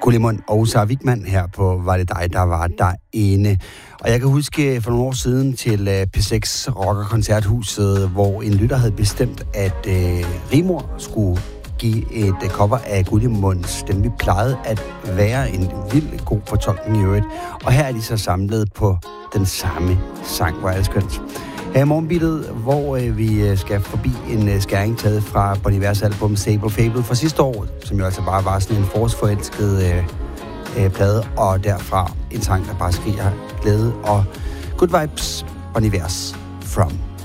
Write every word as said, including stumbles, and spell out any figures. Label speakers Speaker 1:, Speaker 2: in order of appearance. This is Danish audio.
Speaker 1: Gullimund og Sara Wigman her på Var det dig, der var derinde. Og jeg kan huske for nogle år siden til P seks Rockerkoncerthuset, hvor en lytter havde bestemt, at øh, Rimor skulle give et uh, cover af Gullimunds stemme. Vi plejede at være en vild god fortolkning i øvrigt. Og her er de så samlet på den samme sang, hvor er det skønt. Her i morgenbittet, hvor øh, vi skal forbi en øh, skæring taget fra Bon Ivers album Sable Fable fra sidste år, som jo altså bare var sådan en forårsforelsket øh, øh, plade, og derfra en sang, der bare skriger glæde og good vibes, Bon Ivers From.